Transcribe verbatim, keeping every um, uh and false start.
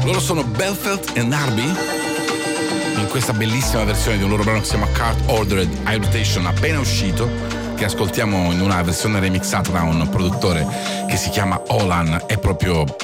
Loro sono Belfelt and Harvey in questa bellissima versione di un loro brano che si chiama Card Ordered Irritation, appena uscito, che ascoltiamo in una versione remixata da un produttore che si chiama Olan. È proprio